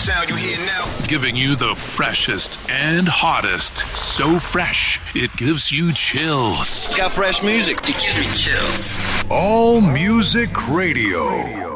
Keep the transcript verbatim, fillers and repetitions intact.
sound you hear now. Giving you the freshest and hottest. So fresh, it gives you chills. Got fresh music. It gives me chills. All Music Radio.